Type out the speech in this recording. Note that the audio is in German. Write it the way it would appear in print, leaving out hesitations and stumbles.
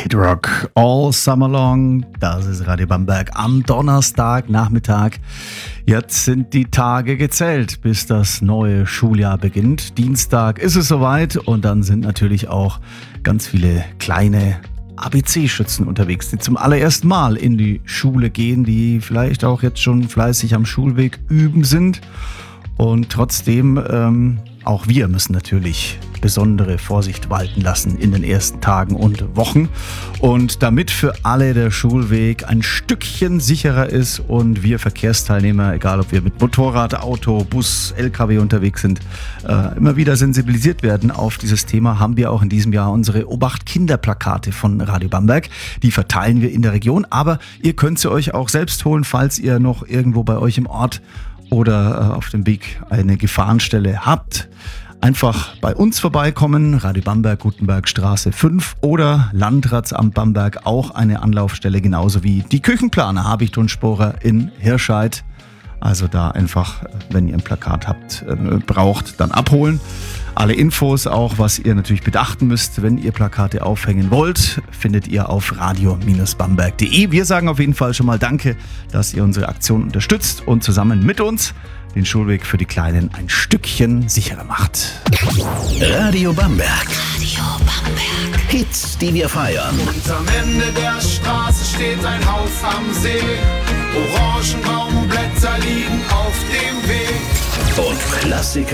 Night Rock all summer long. Das ist Radio Bamberg am Donnerstagnachmittag. Jetzt sind die Tage gezählt, bis das neue Schuljahr beginnt. Dienstag ist es soweit und dann sind natürlich auch ganz viele kleine ABC-Schützen unterwegs, die zum allerersten Mal in die Schule gehen, die vielleicht auch jetzt schon fleißig am Schulweg üben sind. Und trotzdem, auch wir müssen natürlich besondere Vorsicht walten lassen in den ersten Tagen und Wochen. Und damit für alle der Schulweg ein Stückchen sicherer ist und wir Verkehrsteilnehmer, egal ob wir mit Motorrad, Auto, Bus, LKW unterwegs sind, immer wieder sensibilisiert werden auf dieses Thema, haben wir auch in diesem Jahr unsere Obacht-Kinder-Plakate von Radio Bamberg. Die verteilen wir in der Region, aber ihr könnt sie euch auch selbst holen, falls ihr noch irgendwo bei euch im Ort oder auf dem Weg eine Gefahrenstelle habt. Einfach bei uns vorbeikommen, Radio Bamberg, Gutenbergstraße 5 oder Landratsamt Bamberg, auch eine Anlaufstelle, genauso wie die Küchenplaner Habicht&Sporer in Hirscheid. Also da einfach, wenn ihr ein Plakat habt, braucht, dann abholen. Alle Infos, auch was ihr natürlich beachten müsst, wenn ihr Plakate aufhängen wollt, findet ihr auf radio-bamberg.de. Wir sagen auf jeden Fall schon mal Danke, dass ihr unsere Aktion unterstützt und zusammen mit uns den Schulweg für die Kleinen ein Stückchen sicherer macht. Radio Bamberg. Radio Bamberg. Hits, die wir feiern. Und am Ende der Straße steht ein Haus am See. Orangenbaumblätter liegen auf dem Weg. Und Klassiker